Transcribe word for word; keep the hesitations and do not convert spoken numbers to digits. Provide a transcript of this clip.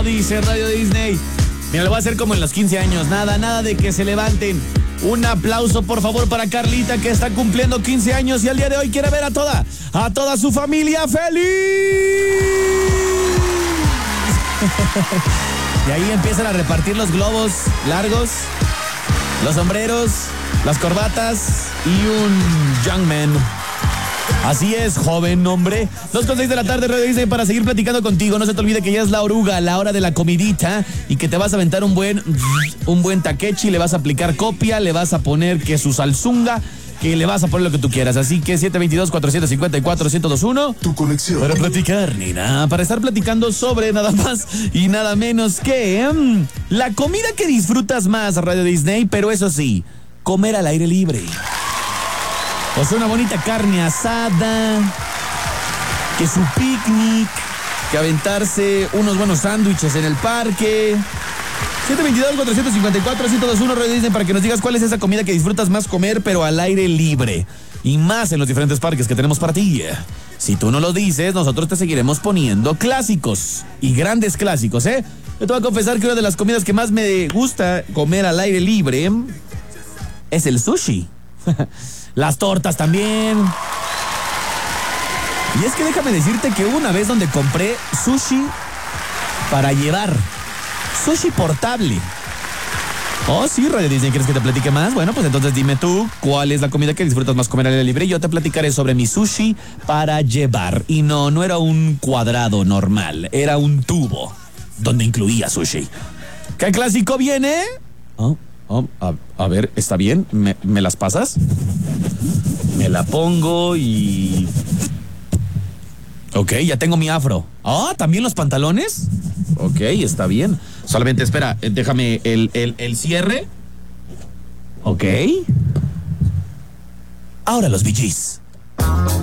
dice Radio Disney. Mira, lo voy a hacer como en los quince años. Nada, nada de que se levanten. Un aplauso, por favor, para Carlita, que está cumpliendo quince años y al día de hoy quiere ver a toda, a toda su familia feliz. Y ahí empiezan a repartir los globos largos, los sombreros, las corbatas y un Youngman. Así es, joven hombre. dos con seis de la tarde, Radio Disney, para seguir platicando contigo. No se te olvide que ya es la oruga, la hora de la comidita, y que te vas a aventar un buen un buen taquechi, le vas a aplicar copia, le vas a poner que su salsunga, que le vas a poner lo que tú quieras. Así que siete dos dos, cuatro cinco cuatro, uno cero dos uno. Tu conexión. Para platicar, Nina. Para estar platicando sobre nada más y nada menos que um, la comida que disfrutas más, Radio Disney, pero eso sí, comer al aire libre. O sea, una bonita carne asada, que su picnic, que aventarse unos buenos sándwiches en el parque. siete dos dos, cuatro cinco cuatro, uno cero dos uno, Radio Disney, para que nos digas cuál es esa comida que disfrutas más comer, pero al aire libre. Y más en los diferentes parques que tenemos para ti. Si tú no lo dices, nosotros te seguiremos poniendo clásicos. Y grandes clásicos, ¿eh? Yo te voy a confesar que una de las comidas que más me gusta comer al aire libre es el sushi. Las tortas también. Y es que déjame decirte que una vez donde compré sushi para llevar. Sushi portable. Oh, sí, Radio Disney, ¿quieres que te platique más? Bueno, pues entonces dime tú, ¿cuál es la comida que disfrutas más comer al aire libre? Yo te platicaré sobre mi sushi para llevar. Y no, no era un cuadrado normal, era un tubo donde incluía sushi. ¿Qué clásico viene? Oh, oh, a, a ver, ¿está bien? ¿Me, ¿Me las pasas? Me la pongo y... Ok, ya tengo mi afro. Ah, ¿también los pantalones? Ok, está bien. Solamente espera, déjame el, el, el cierre. Ok. Ahora los B Gs.